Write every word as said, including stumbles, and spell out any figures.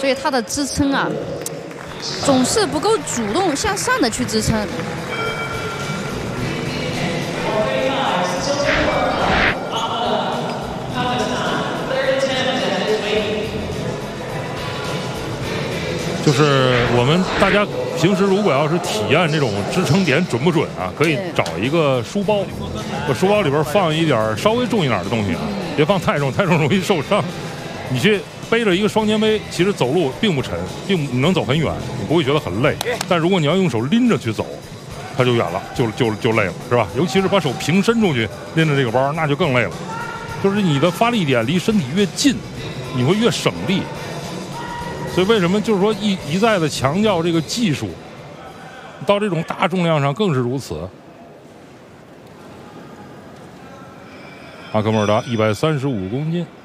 所以他的支撑啊，总是不够主动向上的去支撑。 就是我们大家平时如果要是体验这种支撑点准不准啊，可以找一个书包，这书包里边放一点稍微重一点的东西啊，别放太重，太重容易受伤。你去背着一个双肩背，其实走路并不沉，并不能走很远，你不会觉得很累。但如果你要用手拎着去走，它就远了，就就就累了，是吧？尤其是把手平伸出去拎着这个包，那就更累了。就是你的发力点离身体越近，你会越省力。所以为什么就是说一一再的强调这个技术，到这种大重量上更是如此。阿克莫尔达一百三十五公斤。